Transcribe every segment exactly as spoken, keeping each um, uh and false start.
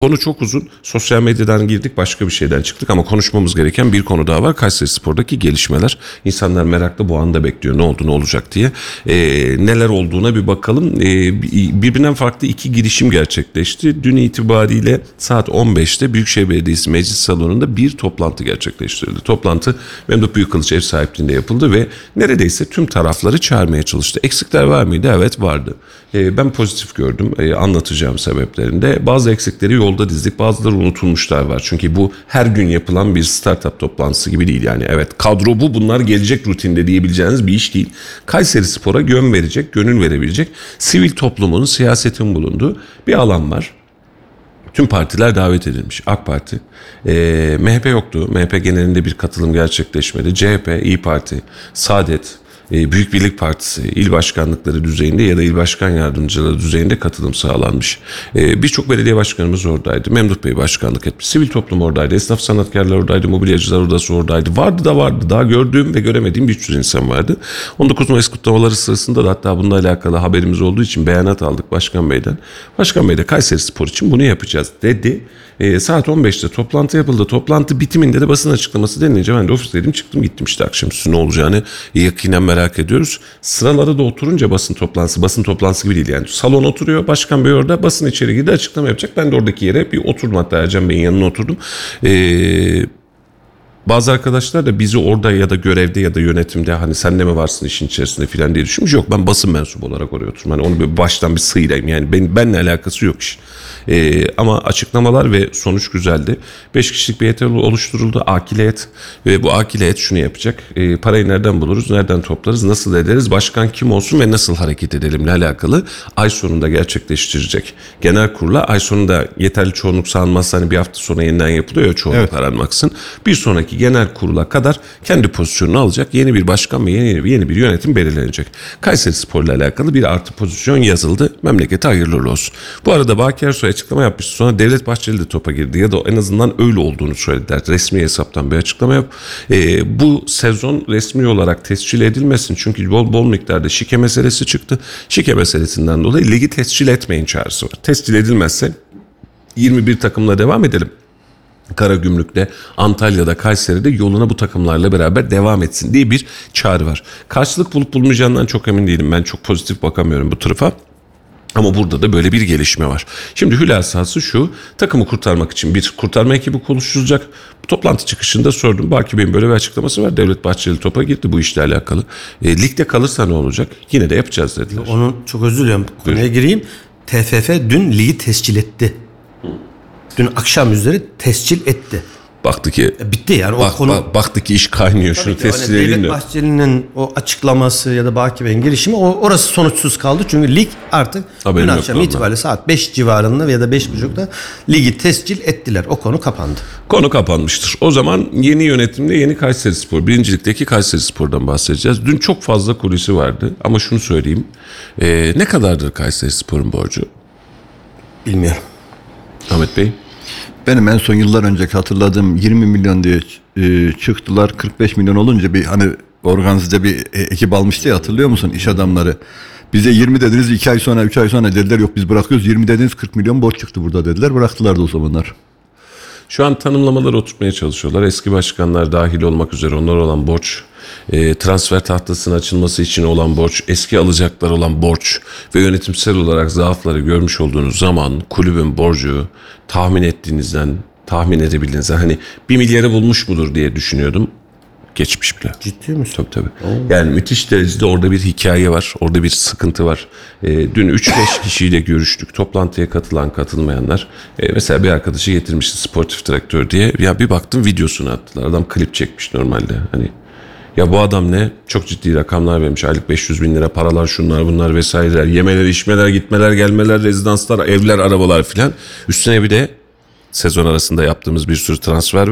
Konu çok uzun. Sosyal medyadan girdik, başka bir şeyden çıktık ama konuşmamız gereken bir konu daha var. Kayserispor'daki gelişmeler. İnsanlar merakla bu anda bekliyor ne oldu ne olacak diye. Ee, neler olduğuna bir bakalım. Ee, birbirinden farklı iki girişim gerçekleşti. Dün itibariyle saat on beşte Büyükşehir Belediyesi Meclis Salonu'nda bir toplantı gerçekleştirildi. Toplantı Memduh Büyükkılıç ev sahipliğinde yapıldı ve neredeyse tüm tarafları çağırmaya çalıştı. Eksikler var mıydı? Evet, vardı. Ee, ben pozitif gördüm. Ee, anlatacağım sebeplerinde. Bazı eksikleri yol yolda dizdik, bazıları unutulmuşlar var. Çünkü bu her gün yapılan bir startup toplantısı gibi değil. Yani evet, kadro bu, bunlar gelecek rutinde diyebileceğiniz bir iş değil. Kayserispor'a yön verecek, gönül verebilecek, sivil toplumun, siyasetin bulunduğu bir alan var. Tüm partiler davet edilmiş. AK Parti, e, M H P yoktu. M H P genelinde bir katılım gerçekleşmedi. C H P, İYİ Parti, Saadet, Büyük Birlik Partisi, il başkanlıkları düzeyinde ya da il başkan yardımcıları düzeyinde katılım sağlanmış. Birçok belediye başkanımız oradaydı. Memduh Bey başkanlık etmiş. Sivil toplum oradaydı. Esnaf sanatkarlar oradaydı. Mobilyacılar odası oradaydı. Vardı da vardı. Daha gördüğüm ve göremediğim bir sürü insan vardı. on dokuz Mayıs kutlamaları sırasında da hatta bununla alakalı haberimiz olduğu için beyanat aldık Başkan Bey'den. Başkan Bey de Kayserispor için bunu yapacağız dedi. E, saat on beşte toplantı yapıldı. Toplantı bitiminde de basın açıklaması denilince ben de ofisteydim, çıktım gittim işte akşamüstü ne olacağını yakinen merak ediyoruz. Sıralara da oturunca basın toplantısı, basın toplantısı gibi değil yani. Salon oturuyor, Başkan Bey orada, basın içeri girdi, açıklama yapacak. Ben de oradaki yere bir oturdum, hatta Ercan Bey'in yanına oturdum. Eee... Bazı arkadaşlar da bizi orada ya da görevde ya da yönetimde hani sen de mi varsın işin içerisinde filan diye düşünmüş. Yok, ben basın mensubu olarak oraya oturdum. Hani onu bir baştan bir sıyırayım yani ben, benimle alakası yok iş. Ee, ama açıklamalar ve sonuç güzeldi. Beş kişilik bir heyet oluşturuldu. Akil heyet ve bu akil heyet şunu yapacak. Ee, parayı nereden buluruz, nereden toplarız, nasıl ederiz, başkan kim olsun ve nasıl hareket edelimle alakalı ay sonunda gerçekleştirecek. Genel kurula ay sonunda yeterli çoğunluk sağlanmazsa hani bir hafta sonra yeniden yapılıyor ya çoğunluk evet. aranmaksın. Bir sonraki genel kurula kadar kendi pozisyonunu alacak. Yeni bir başkan ve yeni, yeni bir yönetim belirlenecek. Kayserispor ile alakalı bir artı pozisyon yazıldı. Memlekete hayırlı olsun. Bu arada Baki Ersoy açıklama yapmıştı. Sonra Devlet Bahçeli de topa girdi ya da en azından öyle olduğunu söylediler. Resmi hesaptan bir açıklama yap. Ee, bu sezon resmi olarak tescil edilmesin. Çünkü bol bol miktarda şike meselesi çıktı. Şike meselesinden dolayı ligi tescil etmeyin çağrısı var. Tescil edilmezse yirmi bir takımla devam edelim. Karagümrük'te, Antalya'da, Kayseri'de yoluna bu takımlarla beraber devam etsin diye bir çağrı var. Karşılık bulup bulmayacağından çok emin değilim. Ben çok pozitif bakamıyorum bu tarafa. Ama burada da böyle bir gelişme var. Şimdi hülasası şu, takımı kurtarmak için bir kurtarma ekibi oluşturulacak. Bu toplantı çıkışında sordum. Baki Bey'in böyle bir açıklaması var. Devlet Bahçeli topa girdi bu işle alakalı. E, ligde kalırsa ne olacak? Yine de yapacağız dediler. Onu çok özür dilerim. Konuya gireyim. T F F dün ligi tescil etti. Dün akşam üzeri tescil etti. Baktı ki bitti yani bak, o konu. Bak, baktı ki iş kaynıyor. Şunu tescil hani edin. Devlet Bahçeli'nin o açıklaması ya da Baki Bey'in girişimi o, orası sonuçsuz kaldı. Çünkü lig artık haberim dün akşam itibariyle saat beş civarında ya da beş buçukta ligi tescil ettiler. O konu kapandı. Konu kapanmıştır. O zaman yeni yönetimde yeni Kayserispor, birincilikteki Kayserispor'dan bahsedeceğiz. Dün çok fazla kulisi vardı ama şunu söyleyeyim. Ee, ne kadardır Kayserispor'un borcu? Bilmiyorum. Ahmet Bey? Benim en son yıllar önceki hatırladığım yirmi milyon diye e, çıktılar. kırk beş milyon olunca bir hani organize bir e, ekip almıştı ya, hatırlıyor musun iş adamları? Bize yirmi dediniz, iki ay sonra üç ay sonra dediler yok biz bırakıyoruz. yirmi dediniz, kırk milyon borç çıktı burada dediler. Bıraktılar da o zamanlar. Şu an tanımlamaları oturtmaya çalışıyorlar. Eski başkanlar dahil olmak üzere onlar olan borç, e, transfer tahtasının açılması için olan borç, eski alacaklar olan borç ve yönetimsel olarak zaafları görmüş olduğunuz zaman kulübün borcu tahmin ettiğinizden, tahmin edebildiğinizden hani bir milyarı bulmuş mudur diye düşünüyordum. Geçmiş bile. Ciddi misin? Tabii tabii. Oo. Yani müthiş derecede orada bir hikaye var. Orada bir sıkıntı var. E, dün üç beş kişiyle görüştük. Toplantıya katılan katılmayanlar. E, mesela bir arkadaşı getirmişti sportif direktör diye. Ya bir baktım videosunu attılar. Adam klip çekmiş normalde. Hani ya bu adam ne? Çok ciddi rakamlar vermiş. Aylık beş yüz bin lira paralar şunlar bunlar vesaireler. Yemeler, içmeler, gitmeler, gelmeler, rezidanslar, evler, arabalar filan. Üstüne bir de sezon arasında yaptığımız bir sürü transfer var ya.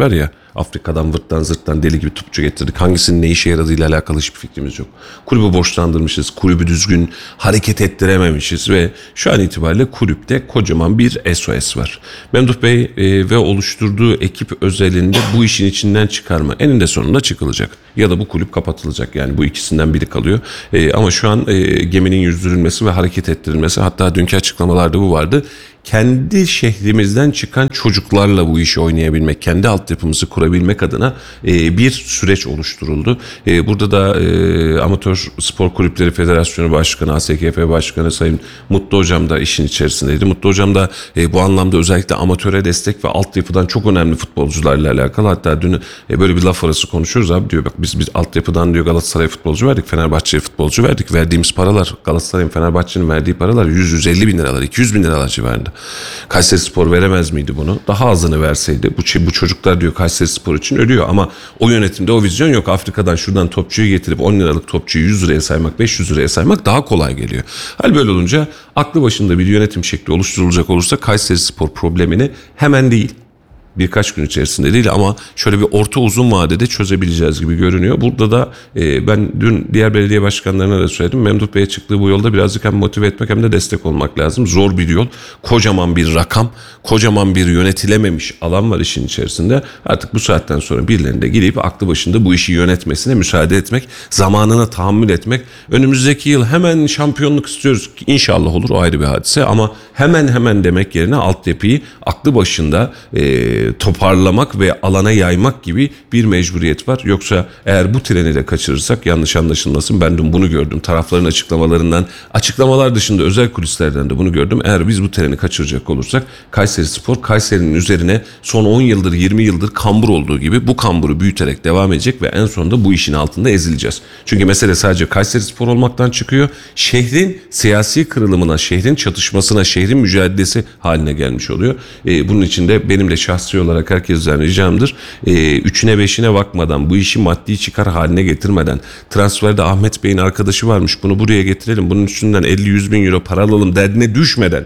Afrika'dan vırttan zırttan deli gibi topçu getirdik. Hangisinin ne işe yaradığıyla alakalı hiçbir fikrimiz yok. Kulübü borçlandırmışız. Kulübü düzgün hareket ettirememişiz ve şu an itibariyle kulüpte kocaman bir S O S var. Memduh Bey e, ve oluşturduğu ekip özelinde bu işin içinden çıkarma eninde sonunda çıkılacak. Ya da bu kulüp kapatılacak. Yani bu ikisinden biri kalıyor. E, ama şu an e, geminin yüzdürülmesi ve hareket ettirilmesi, hatta dünkü açıklamalarda bu vardı. Kendi şehrimizden çıkan çocuklarla bu işi oynayabilmek, kendi altyapımızı kurabilmek adına e, bir süreç oluşturuldu. E, burada da e, Amatör Spor Kulüpleri Federasyonu Başkanı, A S K F Başkanı Sayın Mutlu Hocam da işin içerisindeydi. Mutlu Hocam da e, bu anlamda özellikle amatöre destek ve altyapıdan çok önemli futbolcularla alakalı. Hatta dün e, böyle bir laf arası konuşuyoruz abi, diyor bak biz biz altyapıdan diyor Galatasaray futbolcu verdik, Fenerbahçe'ye futbolcu verdik. Verdiğimiz paralar, Galatasaray'ın Fenerbahçe'nin verdiği paralar yüz yüz elli bin liralar, iki yüz bin liralar civarında. Kayserispor veremez miydi bunu? Daha azını verseydi. Bu, bu çocuklar diyor Kayserispor için ölüyor ama o yönetimde o vizyon yok. Afrika'dan şuradan topçuyu getirip on liralık topçuyu yüz liraya saymak, beş yüz liraya saymak daha kolay geliyor. Hal böyle olunca aklı başında bir yönetim şekli oluşturulacak olursa Kayserispor problemini hemen değil, birkaç gün içerisinde değil ama şöyle bir orta uzun vadede çözebileceğiz gibi görünüyor. Burada da e, ben dün diğer belediye başkanlarına da söyledim. Memduh Bey'e çıktığı bu yolda birazcık hem motive etmek hem de destek olmak lazım. Zor bir yol. Kocaman bir rakam, kocaman bir yönetilememiş alan var işin içerisinde. Artık bu saatten sonra birilerinde gidip aklı başında bu işi yönetmesine müsaade etmek, zamanına tahammül etmek. Önümüzdeki yıl hemen şampiyonluk istiyoruz. İnşallah olur, o ayrı bir hadise ama hemen hemen demek yerine altyapıyı aklı başında e, toparlamak ve alana yaymak gibi bir mecburiyet var. Yoksa eğer bu treni de kaçırırsak, yanlış anlaşılmasın, ben dün bunu gördüm. Tarafların açıklamalarından, açıklamalar dışında özel kulislerden de bunu gördüm. Eğer biz bu treni kaçıracak olursak Kayserispor, Kayseri'nin üzerine son on yıldır, yirmi yıldır kambur olduğu gibi bu kamburu büyüterek devam edecek ve en sonunda bu işin altında ezileceğiz. Çünkü mesele sadece Kayserispor olmaktan çıkıyor. Şehrin siyasi kırılımına, şehrin çatışmasına, şehrin mücadelesi haline gelmiş oluyor. Ee, bunun için de benim de şahsi olarak herkesten ricamdır. E, üçüne beşine bakmadan, bu işi maddi çıkar haline getirmeden, transferde Ahmet Bey'in arkadaşı varmış, bunu buraya getirelim, bunun üstünden elli yüz bin euro para alalım derdine düşmeden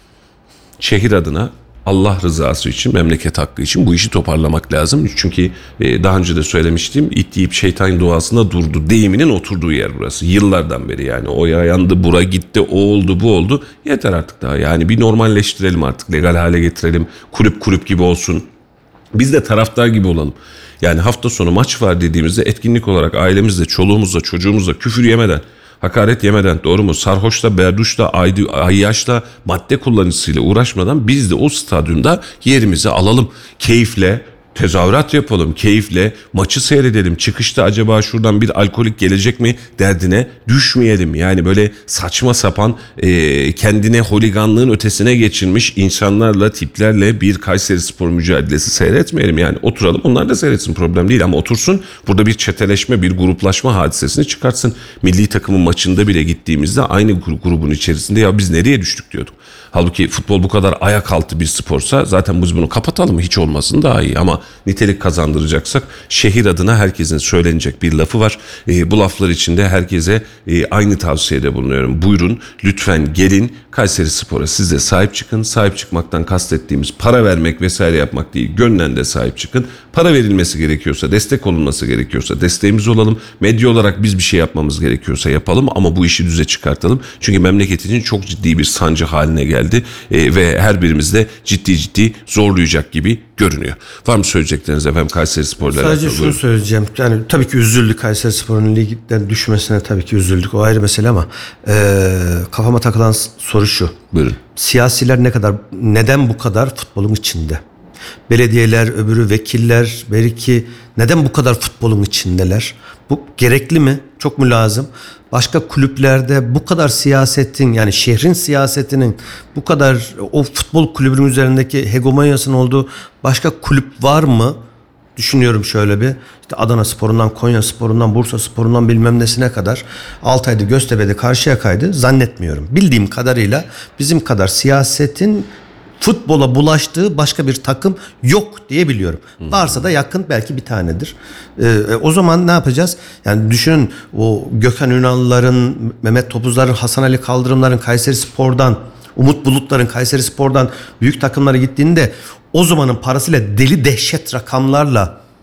şehir adına, Allah rızası için, memleket hakkı için bu işi toparlamak lazım. Çünkü e, daha önce de söylemiştim, it yiyip şeytan duasına durdu deyiminin oturduğu yer burası. Yıllardan beri yani o yandı, bura gitti, o oldu, bu oldu. Yeter artık daha, yani bir normalleştirelim artık, legal hale getirelim, kulüp kulüp gibi olsun. Biz de taraftar gibi olalım. Yani hafta sonu maç var dediğimizde etkinlik olarak ailemizle, çoluğumuzla, çocuğumuzla küfür yemeden, hakaret yemeden, doğru mu? Sarhoşla, berduşla, ayyaşla, madde kullanıcısıyla uğraşmadan biz de o stadyumda yerimizi alalım. Keyifle tezahürat yapalım, keyifle maçı seyredelim. Çıkışta acaba şuradan bir alkolik gelecek mi derdine düşmeyelim. Yani böyle saçma sapan e, kendine holiganlığın ötesine geçilmiş insanlarla, tiplerle bir Kayserispor mücadelesi seyretmeyelim. Yani oturalım, onlar da seyretsin, problem değil ama otursun, burada bir çeteleşme, bir gruplaşma hadisesini çıkartsın. Milli takımın maçında bile gittiğimizde aynı grubun içerisinde ya biz nereye düştük diyorduk. Halbuki futbol bu kadar ayak altı bir sporsa zaten biz bunu kapatalım, hiç olmasın daha iyi. Ama nitelik kazandıracaksak şehir adına herkesin söylenecek bir lafı var. E, bu laflar içinde herkese e, aynı tavsiyede bulunuyorum. Buyurun, lütfen gelin Kayserispor'a, siz de sahip çıkın. Sahip çıkmaktan kastettiğimiz para vermek vesaire yapmak değil, gönlen de sahip çıkın. Para verilmesi gerekiyorsa, destek olunması gerekiyorsa desteğimiz olalım. Medya olarak biz bir şey yapmamız gerekiyorsa yapalım ama bu işi düze çıkartalım. Çünkü memleket için çok ciddi bir sancı haline geldi e, ve her birimiz de ciddi ciddi zorlayacak gibi görünüyor. Var mı söyleyecekleriniz efendim Kayserispor'la alakalı? Sadece şunu söyleyeceğim. Yani tabii ki üzüldük, Kayserispor'un ligden düşmesine tabii ki üzüldük. O ayrı mesele ama e, kafama takılan soru şu. Buyurun. Siyasiler ne kadar, neden bu kadar futbolun içinde? Belediyeler, öbürü vekiller, belki neden bu kadar futbolun içindeler? Bu gerekli mi? Çok mu lazım? Başka kulüplerde bu kadar siyasetin, yani şehrin siyasetinin bu kadar o futbol kulübünün üzerindeki hegemonyasının olduğu başka kulüp var mı? Düşünüyorum şöyle bir. İşte Adana Spor'undan, Konya Spor'undan, Bursa Spor'undan bilmem nesine kadar Altay'da, Göztepe'de, Karşıyaka'ydı zannetmiyorum. Bildiğim kadarıyla bizim kadar siyasetin futbola bulaştığı başka bir takım yok diye biliyorum. Hmm. Varsa da yakın belki bir tanedir. Ee, o zaman ne yapacağız? Yani düşünün, o Gökhan Ünal'ların, Mehmet Topuzlar'ın, Hasan Ali Kaldırımlar'ın Kayserispor'dan, Umut Bulutlar'ın Kayserispor'dan büyük takımlara gittiğinde o zamanın parasıyla deli dehşet rakamlarla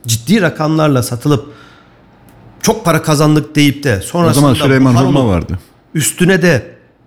ciddi rakamlarla satılıp çok para kazandık deyip de O sonrasında zaman Süleyman buhar Hurma olup vardı. üstüne de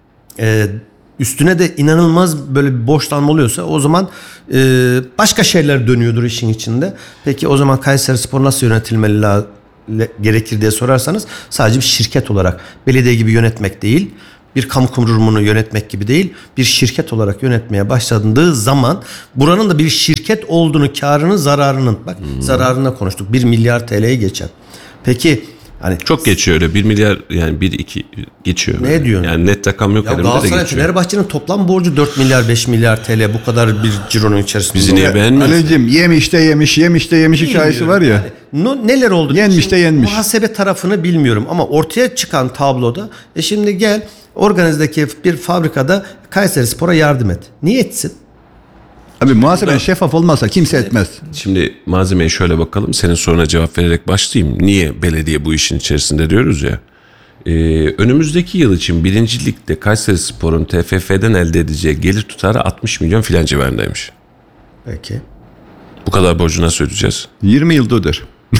e, üstüne de inanılmaz böyle bir borçlanma oluyorsa o zaman e, başka şeyler dönüyordur işin içinde. Peki o zaman Kayserispor nasıl yönetilmeli la, le, gerekir diye sorarsanız sadece bir şirket olarak belediye gibi yönetmek değil, bir kamu kurumunu yönetmek gibi değil, bir şirket olarak yönetmeye başlandığı zaman buranın da bir şirket olduğunu, karının, zararının, bak hmm. zararına konuştuk, bir milyar T L'ye geçen. Peki hani çok geçiyor öyle bir milyar yani bir iki geçiyor. Ne böyle. diyorsun? Yani net rakam yok ya elimde de Galatasaray geçiyor. Fenerbahçe'nin toplam borcu dört milyar beş milyar T L, bu kadar bir cironun içerisinde. Bizi niye beğenmiyorsun? Ali'cim yemiş de yemiş, yemiş de yemiş hikayesi var ya. Yani, no, neler oldu? Yenmiş Şimdi de yenmiş. Muhasebe tarafını bilmiyorum ama ortaya çıkan tabloda e şimdi gel organizdeki bir fabrikada Kayserispor'a yardım et. Niye etsin? Abi muhaseben şeffaf olmazsa kimse etmez. Şimdi malzemeye şöyle bakalım. Senin soruna cevap vererek başlayayım. Niye belediye bu işin içerisinde diyoruz ya. Ee, önümüzdeki yıl için birinci Lig'de Kayserispor'un T F F'den elde edeceği gelir tutarı altmış milyon filan civarındaymış. Peki. Bu kadar borcu nasıl ödeyeceğiz? yirmi yılda öder.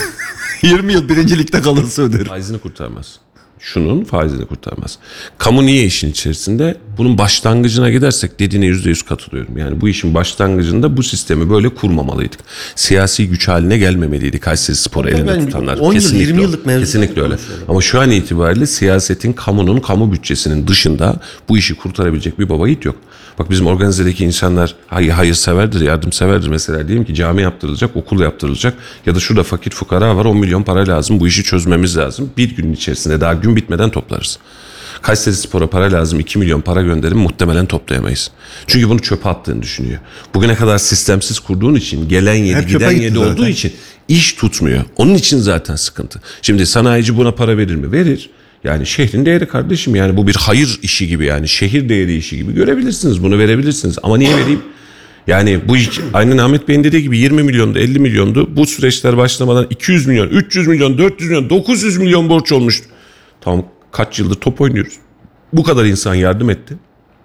yirmi yıl birinci ligde kalırsa öder. Faizini kurtarmaz. Şunun faizini kurtarmaz. Kamu niye işin içerisinde? Bunun başlangıcına gidersek dediğine yüzde yüz katılıyorum. Yani bu işin başlangıcında bu sistemi böyle kurmamalıydık. Siyasi güç haline gelmemeliydi Kayserispor'u elinde tutanlar. on yıl, Kesinlikle yirmi o. yıllık mevzu. Kesinlikle öyle. Ama şu an itibariyle siyasetin, kamunun, kamu bütçesinin dışında bu işi kurtarabilecek bir baba yiğit yok. Bak bizim organizedeki insanlar hayır, hayırseverdir, yardımseverdir. Mesela diyelim ki cami yaptırılacak, okul yaptırılacak ya da şurada fakir fukara var, on milyon para lazım, bu işi çözmemiz lazım. Bir günün içerisinde daha gün bitmeden toplarız. Kayserispor'a para lazım, iki milyon para gönderin, muhtemelen toplayamayız. Çünkü bunu çöpe attığını düşünüyor. Bugüne kadar sistemsiz kurduğun için, gelen yedi, Hep çöpe giden gitti yedi zaten. olduğu için iş tutmuyor. Onun için zaten sıkıntı. Şimdi sanayici buna para verir mi? Verir. Yani şehrin değeri kardeşim, yani bu bir hayır işi gibi, yani şehir değeri işi gibi görebilirsiniz, bunu verebilirsiniz ama niye vereyim? Yani bu iş, aynen Ahmet Bey'in dediği gibi yirmi milyondu, elli milyondu. Bu süreçler başlamadan iki yüz milyon, üç yüz milyon, dört yüz milyon, dokuz yüz milyon borç olmuştu. Tamam, kaç yıldır top oynuyoruz. Bu kadar insan yardım etti.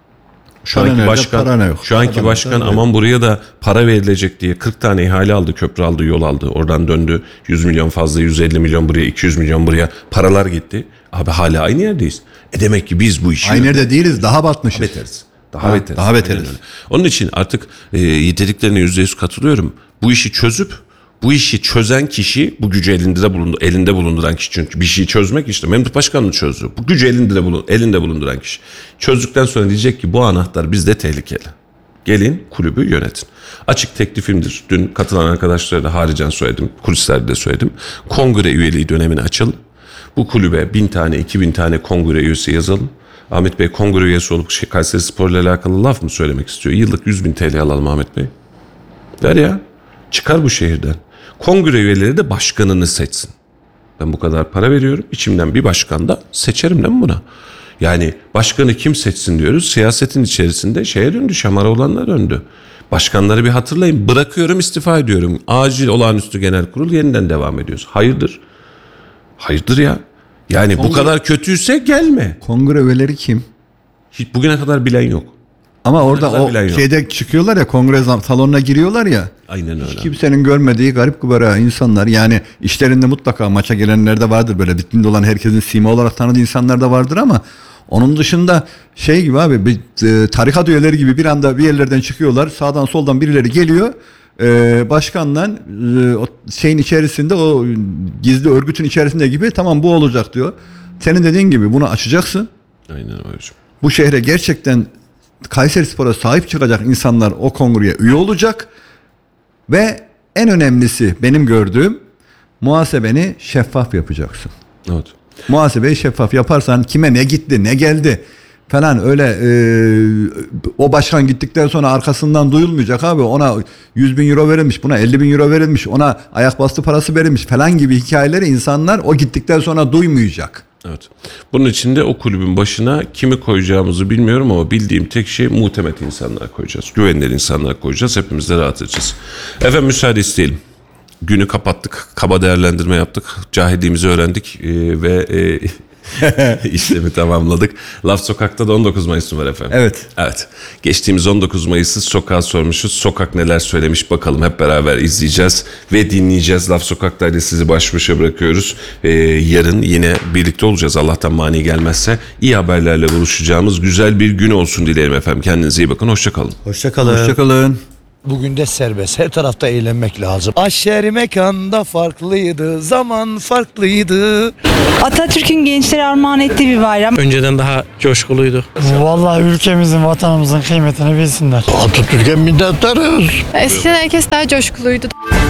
Şu Para anki nerede? başkan, Para ne yok? şu anki Para başkan nerede? aman buraya da para verilecek diye kırk tane ihale aldı, köprü aldı, yol aldı. Oradan döndü. yüz milyon fazla, yüz elli milyon buraya, iki yüz milyon buraya. Paralar gitti. Abi hala aynı yerdeyiz. E demek ki biz bu işi... Aynı yerde değiliz, daha batmışız. beteriz. Daha Ha, beteriz. daha beteriz. Aynen öyle. Onun için artık e, dediklerine yüzde yüz katılıyorum. Bu işi çözüp bu işi çözen kişi, bu gücü elinde de bulundu, elinde bulunduran kişi, çünkü bir şeyi çözmek işte Memduh Başkan'ın çözdü. Bu gücü elinde de bulun, elinde bulunduran kişi. Çözdükten sonra diyecek ki bu anahtar bizde tehlikeli. Gelin kulübü yönetin. Açık teklifimdir. Dün katılan arkadaşlara da haricen söyledim. Kulislerde de söyledim. Kongre üyeliği dönemini açalım. Bu kulübe bin tane, iki bin tane kongre üyesi yazalım. Ahmet Bey kongre üyesi olup şey, Kayserispor ile alakalı laf mı söylemek istiyor? Yıllık yüz bin T L alalım Ahmet Bey. Der ya. Çıkar bu şehirden. Kongre üyeleri de başkanını seçsin. Ben bu kadar para veriyorum. İçimden bir başkan da seçerim değil mi buna? Yani başkanı kim seçsin diyoruz. Siyasetin içerisinde şeye döndü, şamara olanlar döndü. Başkanları bir hatırlayın. Bırakıyorum, istifa ediyorum. Acil olağanüstü genel kurul, yeniden devam ediyoruz. Hayırdır? Hayırdır ya. Yani Kongre... bu kadar kötüyse gelme. Kongre üyeleri kim? Hiç bugüne kadar bilen yok. Ama orada kadar o bilen yok. şeyde çıkıyorlar ya, kongre salonuna giriyorlar ya. Aynen öyle. Hiç kimsenin görmediği garip kubara insanlar, yani işlerinde mutlaka maça gelenler de vardır, böyle vitrinde olan herkesin sima olarak tanıdığı insanlar da vardır ama onun dışında şey gibi abi, bir e, tarikat üyeleri gibi bir anda bir yerlerden çıkıyorlar, sağdan soldan birileri geliyor. Ee, başkandan e, o şeyin içerisinde, o gizli örgütün içerisinde gibi, tamam bu olacak diyor. Senin dediğin gibi bunu açacaksın. Aynen öyle. Bu şehre gerçekten Kayserispor'a sahip çıkacak insanlar o kongreye üye olacak ve en önemlisi benim gördüğüm, muhasebeni şeffaf yapacaksın. Evet. Muhasebeyi şeffaf yaparsan kime ne gitti ne geldi falan, öyle e, o başkan gittikten sonra arkasından duyulmayacak abi, ona yüz bin euro verilmiş, buna elli bin euro verilmiş, ona ayak bastı parası verilmiş falan gibi hikayeleri insanlar o gittikten sonra duymayacak. Evet. Bunun için de o kulübün başına kimi koyacağımızı bilmiyorum ama bildiğim tek şey muhtemet insanlar koyacağız. Güvenilir insanlar koyacağız. Hepimiz de rahat edeceğiz. Efendim müsaade isteyelim. Günü kapattık. Kaba değerlendirme yaptık. Cahilliğimizi öğrendik. Ee, ve e, işlemi tamamladık. Laf Sokak'ta da on dokuz Mayıs var efendim. Evet. Evet. Geçtiğimiz on dokuz Mayıs'ı sokağa sormuşuz. Sokak neler söylemiş bakalım, hep beraber izleyeceğiz ve dinleyeceğiz. Laf Sokak'ta ile sizi baş başa bırakıyoruz. Ee, yarın yine birlikte olacağız. Allah'tan mani gelmezse iyi haberlerle buluşacağımız güzel bir gün olsun dilerim efendim. Kendinize iyi bakın. Hoşça kalın. Hoşçakalın. Hoşçakalın. Bugün de serbest. Her tarafta eğlenmek lazım. Aşeri mekanda farklıydı. Zaman farklıydı. Atatürk'ün gençlere armağan ettiği bir bayram. Önceden daha coşkuluydu. Vallahi ülkemizin, vatanımızın kıymetini bilsinler. Atatürk'e minnettarız. Eskiden herkes daha coşkuluydu.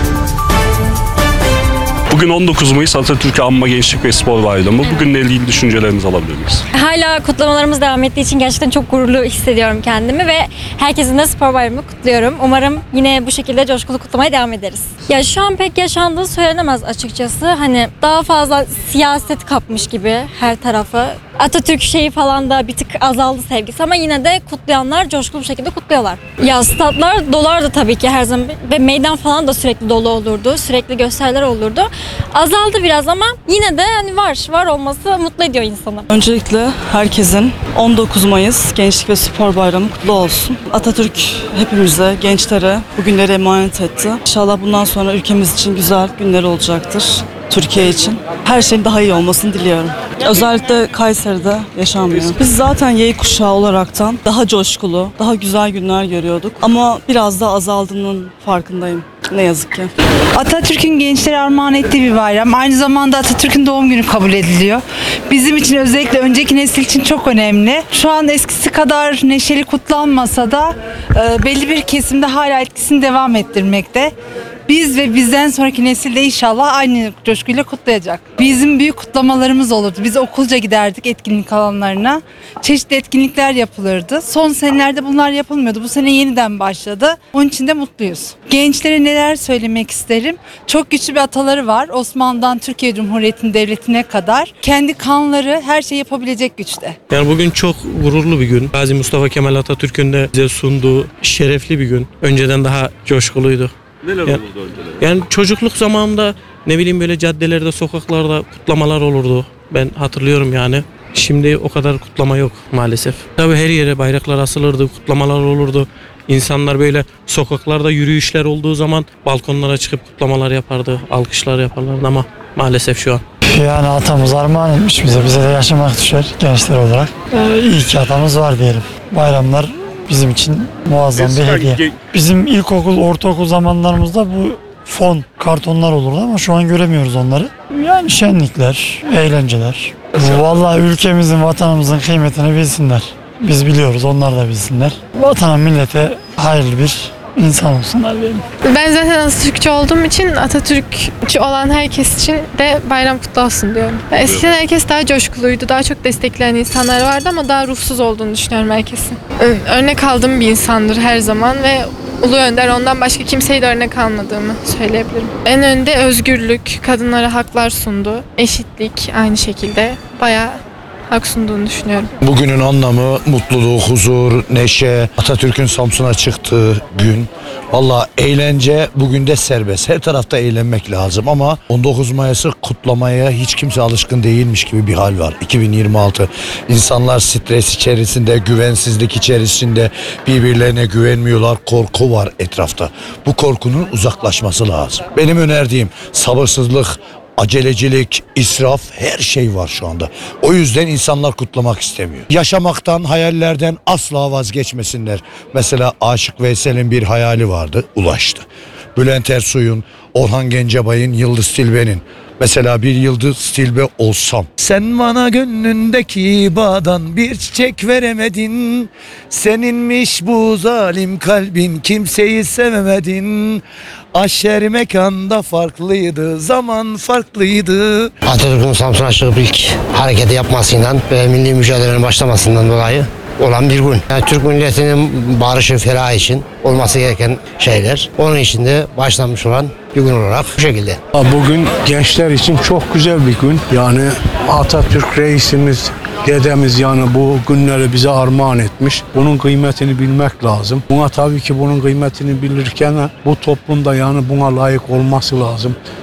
Bugün on dokuz Mayıs Atatürk'ü Anma Gençlik ve Spor Bayramı. Bugünle ilgili düşüncelerinizi alabilir miyiz? Hala kutlamalarımız devam ettiği için gerçekten çok gururlu hissediyorum kendimi ve herkesin de spor bayramını kutluyorum. Umarım yine bu şekilde coşkulu kutlamaya devam ederiz. Ya şu an pek yaşandığı söylenemez açıkçası. Hani daha fazla siyaset kapmış gibi her tarafı. Atatürk şeyi falan da bir tık azaldı sevgisi ama yine de kutlayanlar coşkulu bir şekilde kutluyorlar. Ya statlar dolardı tabii ki her zaman ve meydan falan da sürekli dolu olurdu. Sürekli gösteriler olurdu. Azaldı biraz ama yine de hani var, var olması mutlu ediyor insanı. Öncelikle herkesin on dokuz Mayıs Gençlik ve Spor Bayramı kutlu olsun. Atatürk hepimize, gençlere bu günleri emanet etti. İnşallah bundan sonra ülkemiz için güzel günler olacaktır. Türkiye için. Her şeyin daha iyi olmasını diliyorum. Özellikle Kayseri'de yaşanmıyor. Biz zaten Y kuşağı olaraktan daha coşkulu, daha güzel günler görüyorduk. Ama biraz da azaldığının farkındayım. Ne yazık ki. Atatürk'ün gençlere armağan ettiği bir bayram. Aynı zamanda Atatürk'ün doğum günü kabul ediliyor. Bizim için, özellikle önceki nesil için çok önemli. Şu an eskisi kadar neşeli kutlanmasa da e, belli bir kesimde hala etkisini devam ettirmekte. Biz ve bizden sonraki nesil de inşallah aynı coşkuyla kutlayacak. Bizim büyük kutlamalarımız olurdu. Biz okulca giderdik etkinlik alanlarına. Çeşitli etkinlikler yapılırdı. Son senelerde bunlar yapılmıyordu. Bu sene yeniden başladı. Onun için de mutluyuz. Gençlere neler söylemek isterim? Çok güçlü bir ataları var. Osmanlı'dan Türkiye Cumhuriyeti'nin devletine kadar. Kendi kanları her şey yapabilecek güçte. Yani bugün çok gururlu bir gün. Gazi Mustafa Kemal Atatürk'ün de bize sunduğu şerefli bir gün. Önceden daha coşkuluydu. Neler yani, olurdu önceden? Yani çocukluk zamanında ne bileyim böyle caddelerde, sokaklarda kutlamalar olurdu. Ben hatırlıyorum yani. Şimdi o kadar kutlama yok maalesef. Tabii her yere bayraklar asılırdı, kutlamalar olurdu. İnsanlar böyle sokaklarda yürüyüşler olduğu zaman balkonlara çıkıp kutlamalar yapardı, alkışlar yaparlardı ama maalesef şu an. Yani atamız armağan etmiş bize. Bize de yaşamak düşer gençler olarak. Ee, iyi ki atamız var diyelim. Bayramlar bizim için muazzam bir hediye. Bizim ilkokul, ortaokul zamanlarımızda bu fon, kartonlar olurdu ama şu an göremiyoruz onları. Yani şenlikler, eğlenceler. Vallahi ülkemizin, vatanımızın kıymetini bilsinler. Biz biliyoruz, onlar da bilsinler. Vatana, millete hayırlı bir insan olsunlar diyelim. Ben zaten Atatürkçü olduğum için Atatürkçü olan herkes için de bayram kutlu olsun diyorum. Eskiden herkes daha coşkuluydu, daha çok destekleyen insanlar vardı ama daha ruhsuz olduğunu düşünüyorum herkesin. Örnek aldığım bir insandır her zaman ve Ulu Önder ondan başka kimseyi de örnek almadığımı söyleyebilirim. En önde özgürlük, kadınlara haklar sundu, eşitlik aynı şekilde bayağı hak sunduğunu düşünüyorum. Bugünün anlamı mutluluk, huzur, neşe, Atatürk'ün Samsun'a çıktığı gün. Valla eğlence bugün de serbest. Her tarafta eğlenmek lazım ama on dokuz Mayıs'ı kutlamaya hiç kimse alışkın değilmiş gibi bir hal var. iki bin yirmi altı insanlar stres içerisinde, güvensizlik içerisinde, birbirlerine güvenmiyorlar. Korku var etrafta. Bu korkunun uzaklaşması lazım. Benim önerdiğim sabırsızlık, acelecilik, israf, her şey var şu anda. O yüzden insanlar kutlamak istemiyor. Yaşamaktan, hayallerden asla vazgeçmesinler. Mesela Aşık Veysel'in bir hayali vardı, ulaştı. Bülent Ersoy'un, Orhan Gencebay'ın, Yıldız Tilbe'nin. Mesela bir Yıldız Tilbe olsam. Sen bana gönlündeki bağdan bir çiçek veremedin. Seninmiş bu zalim kalbin, kimseyi sevemedin. Aşer mekanda farklıydı, zaman farklıydı. Atatürk'ün Samsun'a çıkıp ilk hareketi yapmasından ve milli mücadelenin başlamasından dolayı olan bir gün. Yani Türk milletinin barışı, ferahı için olması gereken şeyler. Onun için de başlanmış olan bir gün olarak bu şekilde. Bugün gençler için çok güzel bir gün. Yani Atatürk reisimiz, dedemiz yani bu günleri bize armağan etmiş. Bunun kıymetini bilmek lazım. Buna tabii ki bunun kıymetini bilirken bu toplumda yani buna layık olması lazım.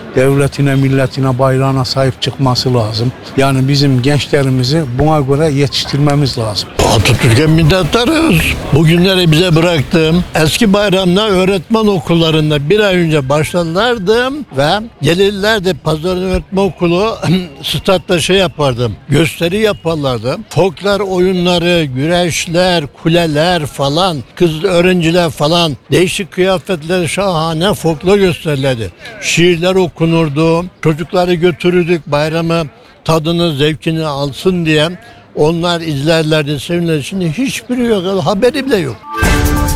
devletine, milletine, bayrağına sahip çıkması lazım. Yani bizim gençlerimizi buna göre yetiştirmemiz lazım. Atatürk'e minnettarız. Bugünleri bize bıraktım. Eski bayramda öğretmen okullarında bir ay önce başlarlardı ve gelirlerdi Pazarın Öğretmen Okulu statta şey yapardım. Gösteri yaparlardı. Folklar oyunları, güreşler, kuleler falan, kız öğrenciler falan değişik kıyafetler, şahane folklor gösterilirdi. Şiirler okunurdu. Çocukları götürürdük bayramı tadını, zevkini alsın diye. Onlar izlerlerdi, sevinirlerdi. Şimdi hiçbiri yok, haberi bile yok.